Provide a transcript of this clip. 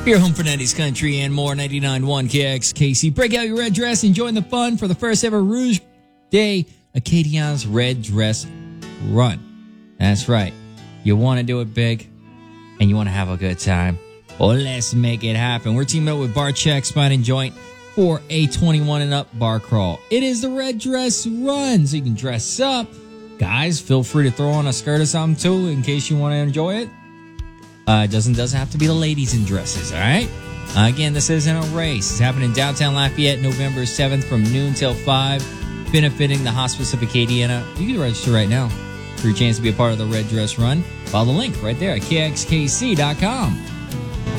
Your home for 90s country and more. 99.1 KXKC. Break out your red dress and join the fun for the first ever Rouge Day Acadiana's Red Dress Run. That's right. You want to do it big and you want to have a good time. Well, let's make it happen. We're teaming up with Bar Check Spine and Joint for a 21 and up bar crawl. It is the Red Dress Run, so you can dress up. Guys, feel free to throw on a skirt or something too in case you want to enjoy it. It doesn't have to be the ladies in dresses, all right? Again, this isn't a race. It's happening in downtown Lafayette, November 7th from noon till 5, benefiting the Hospice of Acadiana. You can register right now for your chance to be a part of the Red Dress Run. Follow the link right there at kxkc.com.